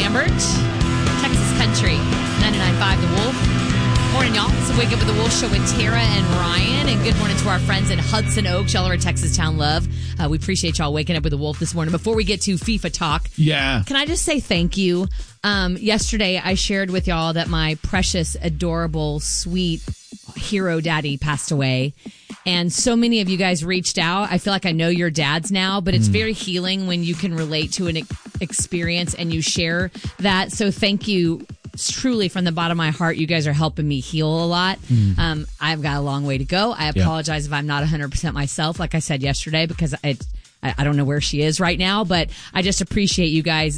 Lambert, Texas Country, 99.5 The Wolf. Morning, y'all. It's a Wake Up with the Wolf show with Tara and Ryan. And good morning to our friends in Hudson Oaks. Y'all are a Texas Town love. We appreciate y'all waking up with the Wolf this morning. Before we get to FIFA talk, can I just say thank you? Yesterday, I shared with y'all that my precious, adorable, sweet hero daddy passed away. And so many of you guys reached out. I feel like I know your dads now, but it's very healing when you can relate to an experience and you share that. So thank you. Truly, from the bottom of my heart, you guys are helping me heal a lot. I've got a long way to go. I apologize if I'm not 100% myself, like I said yesterday, because I don't know where she is right now, but I just appreciate you guys.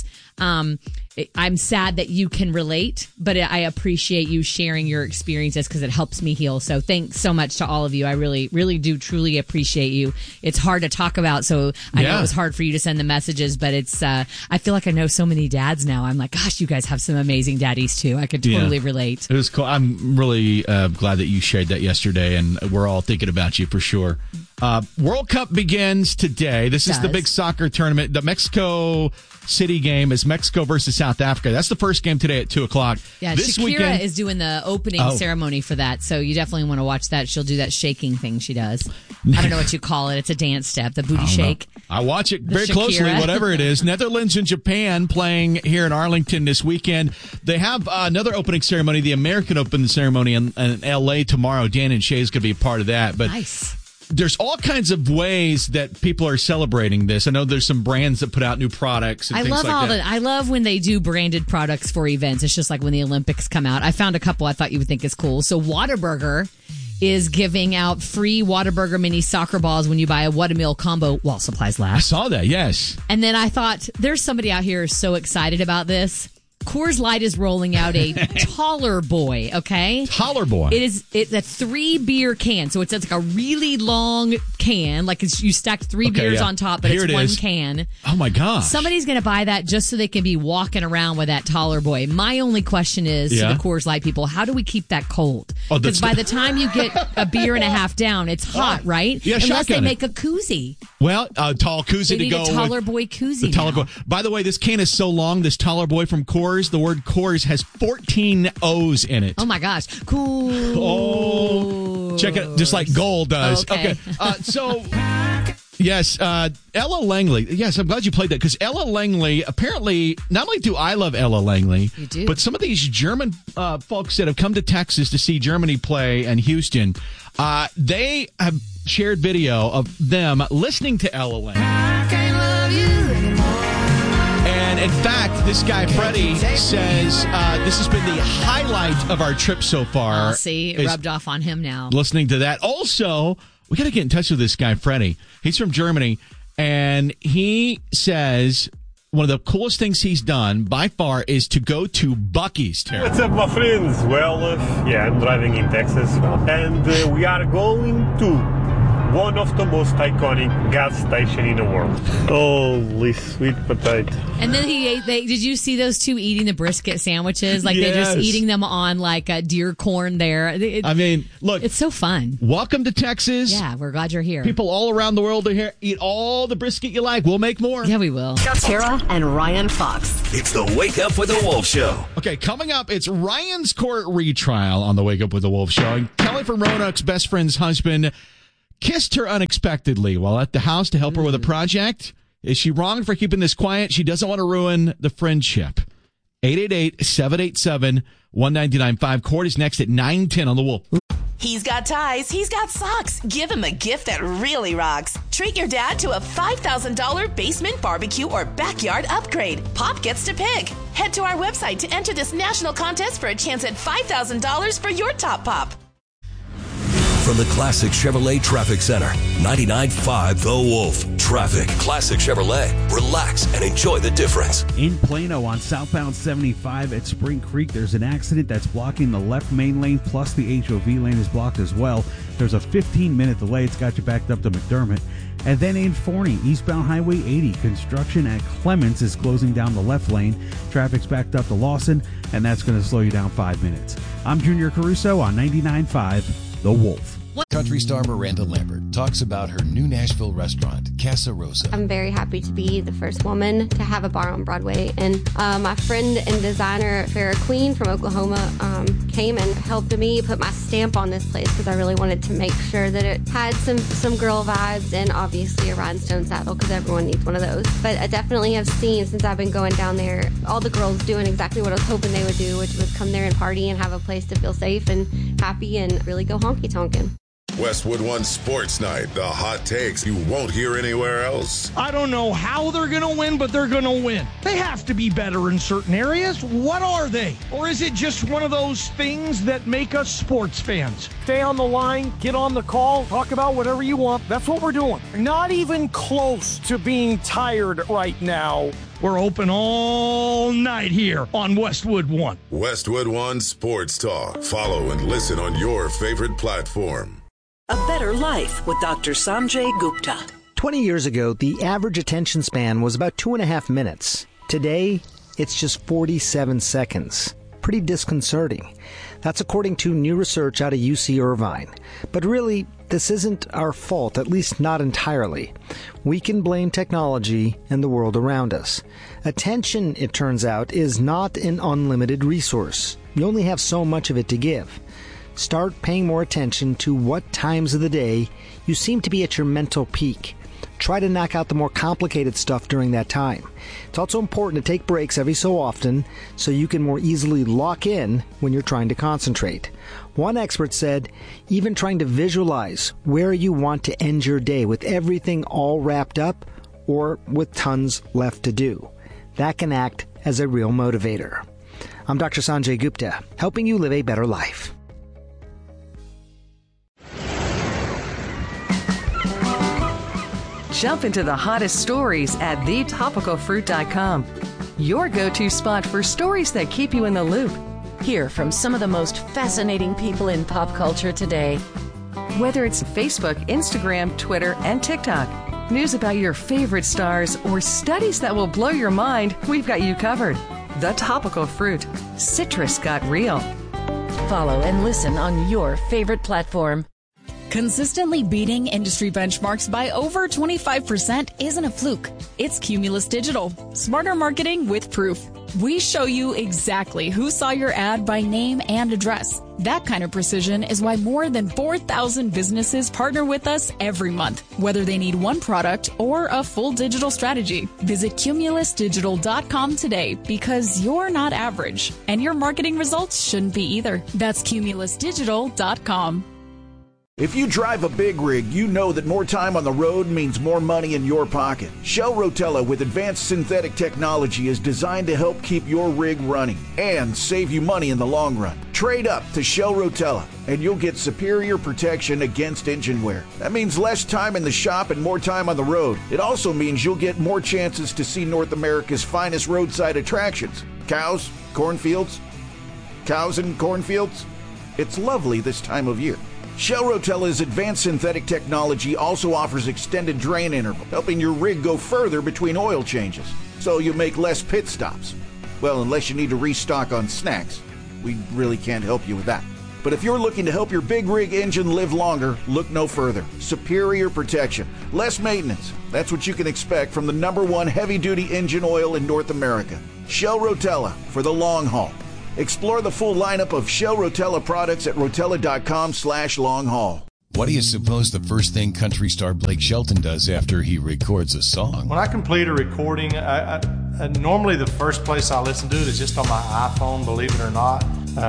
I'm sad that you can relate, but I appreciate you sharing your experiences because it helps me heal. So thanks so much to all of you. I really, really do truly appreciate you. It's hard to talk about, so I know it was hard for you to send the messages, but it's, I feel like I know so many dads now. I'm like, gosh, you guys have some amazing daddies too. I could totally relate. It was cool. I'm really glad that you shared that yesterday, and we're all thinking about you for sure. World Cup begins today. This is the big soccer tournament. The Mexico City game is Mexico versus South Africa. That's the first game today at 2:00. Yeah, this Shakira weekend is doing the opening ceremony for that, so you definitely want to watch that. She'll do that shaking thing she does. I don't know what you call it. It's a dance step, the booty shake. I watch it very closely, whatever it is. Netherlands and Japan playing here in Arlington this weekend. They have another opening ceremony, the American Open ceremony in L.A. tomorrow. Dan and Shay is going to be a part of that. But nice. There's all kinds of ways that people are celebrating this. I know there's some brands that put out new products and things like that. I love when they do branded products for events. It's just like when the Olympics come out. I found a couple I thought you would think is cool. So Whataburger is giving out free Whataburger mini soccer balls when you buy a Whatameal combo while supplies last. I saw that, yes. And then I thought, there's somebody out here so excited about this. Coors Light is rolling out a Taller Boy, okay? Taller Boy. It's a 3-beer can, so it's like a really long can, like you stacked 3 beers on top, but it's one can. Oh my gosh. Somebody's going to buy that just so they can be walking around with that Taller Boy. My only question is to the Coors Light people, how do we keep that cold? Because by the time you get a beer and a half down, it's hot, right? Yeah, unless they make a koozie. Well, a tall koozie to go. A Taller Boy koozie. The Taller Boy. By the way, this can is so long. This Taller Boy from Coors. The word Coors has 14 O's in it. Oh my gosh! Cool. Oh, check it, just like gold does. Okay. Yes, Ella Langley. Yes, I'm glad you played that because Ella Langley, apparently, not only do I love Ella Langley, but some of these German folks that have come to Texas to see Germany play and Houston, they have shared video of them listening to Ella Langley. I can't love you anymore. And in fact, this guy, Freddie, says this has been the highlight of our trip so far. See, it rubbed off on him now. Listening to that. Also, we got to get in touch with this guy, Freddie. He's from Germany, and he says one of the coolest things he's done by far is to go to Buc-ee's. What's up, my friends? Well, I'm driving in Texas, and we are going to one of the most iconic gas stations in the world. Holy sweet potato. And then did you see those two eating the brisket sandwiches? Like they're just eating them on like deer corn there. I mean, look. It's so fun. Welcome to Texas. Yeah, we're glad you're here. People all around the world are here. Eat all the brisket you like. We'll make more. Yeah, we will. Tara and Ryan Fox. It's the Wake Up with the Wolf Show. Okay, coming up, it's Ryan's court retrial on the Wake Up with the Wolf Show. And Kelly from Roanoke's best friend's husband kissed her unexpectedly while at the house to help her with a project. Is she wrong for keeping this quiet? She doesn't want to ruin the friendship. 888-787-1995. Court is next at 9:10 on the Wolf. He's got ties. He's got socks. Give him a gift that really rocks. Treat your dad to a $5,000 basement barbecue or backyard upgrade. Pop gets to pick. Head to our website to enter this national contest for a chance at $5,000 for your top pop. From the Classic Chevrolet Traffic Center, 99.5 The Wolf. Traffic. Classic Chevrolet. Relax and enjoy the difference. In Plano on southbound 75 at Spring Creek, there's an accident that's blocking the left main lane, plus the HOV lane is blocked as well. There's a 15-minute delay. It's got you backed up to McDermott. And then in Forney, eastbound Highway 80, construction at Clements is closing down the left lane. Traffic's backed up to Lawson, and that's going to slow you down 5 minutes. I'm Junior Caruso on 99.5 The Wolf. Country star Miranda Lambert talks about her new Nashville restaurant, Casa Rosa. I'm very happy to be the first woman to have a bar on Broadway. And my friend and designer, Farrah Queen from Oklahoma, came and helped me put my stamp on this place because I really wanted to make sure that it had some girl vibes and obviously a rhinestone saddle because everyone needs one of those. But I definitely have seen, since I've been going down there, all the girls doing exactly what I was hoping they would do, which was come there and party and have a place to feel safe and happy and really go honky-tonkin'. Westwood One Sports Night, the hot takes you won't hear anywhere else. I don't know how they're going to win, but they're going to win. They have to be better in certain areas. What are they? Or is it just one of those things that make us sports fans? Stay on the line, get on the call, talk about whatever you want. That's what we're doing. Not even close to being tired right now. We're open all night here on Westwood One. Westwood One Sports Talk. Follow and listen on your favorite platform. A Better Life with Dr. Sanjay Gupta. 20 years ago, the average attention span was about 2.5 minutes. Today, it's just 47 seconds. Pretty disconcerting. That's according to new research out of UC Irvine. But really, this isn't our fault, at least not entirely. We can blame technology and the world around us. Attention, it turns out, is not an unlimited resource. You only have so much of it to give. Start paying more attention to what times of the day you seem to be at your mental peak. Try to knock out the more complicated stuff during that time. It's also important to take breaks every so often so you can more easily lock in when you're trying to concentrate. One expert said, even trying to visualize where you want to end your day with everything all wrapped up or with tons left to do. That can act as a real motivator. I'm Dr. Sanjay Gupta, helping you live a better life. Jump into the hottest stories at thetopicalfruit.com. Your go-to spot for stories that keep you in the loop. Hear from some of the most fascinating people in pop culture today. Whether it's Facebook, Instagram, Twitter, and TikTok, news about your favorite stars, or studies that will blow your mind, we've got you covered. The Topical Fruit. Citrus got real. Follow and listen on your favorite platform. Consistently beating industry benchmarks by over 25% isn't a fluke. It's Cumulus Digital. Smarter marketing with proof. We show you exactly who saw your ad by name and address. That kind of precision is why more than 4,000 businesses partner with us every month, whether they need one product or a full digital strategy. Visit cumulusdigital.com today because you're not average, and your marketing results shouldn't be either. That's cumulusdigital.com. If you drive a big rig, you know that more time on the road means more money in your pocket. Shell Rotella with advanced synthetic technology is designed to help keep your rig running and save you money in the long run. Trade up to Shell Rotella and you'll get superior protection against engine wear. That means less time in the shop and more time on the road. It also means you'll get more chances to see North America's finest roadside attractions. Cows, cornfields, cows and cornfields. It's lovely this time of year. Shell Rotella's advanced synthetic technology also offers extended drain interval, helping your rig go further between oil changes, so you make less pit stops. Well, unless you need to restock on snacks. We really can't help you with that. But if you're looking to help your big rig engine live longer, look no further. Superior protection, less maintenance. That's what you can expect from the #1 heavy-duty engine oil in North America. Shell Rotella for the long haul. Explore the full lineup of Shell Rotella products at rotella.com/long-haul. What do you suppose the first thing country star Blake Shelton does after he records a song? When I complete a recording, I normally the first place I listen to it is just on my iPhone, believe it or not.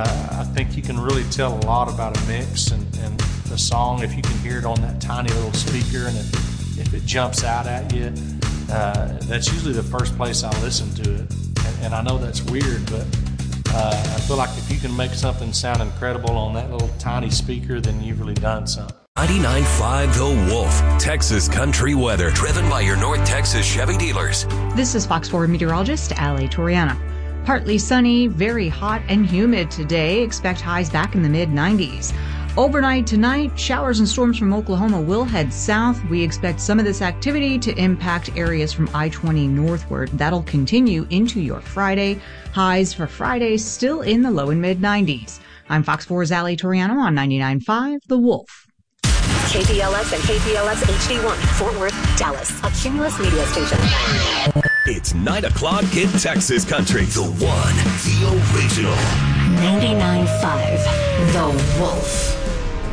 I think you can really tell a lot about a mix and the song if you can hear it on that tiny little speaker, and if it jumps out at you. That's usually the first place I listen to it. And I know that's weird, but I feel like if you can make something sound incredible on that little tiny speaker, then you've really done something. 99.5 The Wolf, Texas country weather, driven by your North Texas Chevy dealers. This is Fox 4 meteorologist Ali Toriana. Partly sunny, very hot and humid today. Expect highs back in the mid-90s. Overnight tonight, showers and storms from Oklahoma will head south. We expect some of this activity to impact areas from I-20 northward. That'll continue into your Friday. Highs for Friday still in the low and mid-90s. I'm Fox 4's Ali Toriano on 99.5 The Wolf. KPLX and KPLX HD1, Fort Worth, Dallas. A Cumulus media station. It's 9 o'clock in Texas country. The one, the original. 99.5 The Wolf.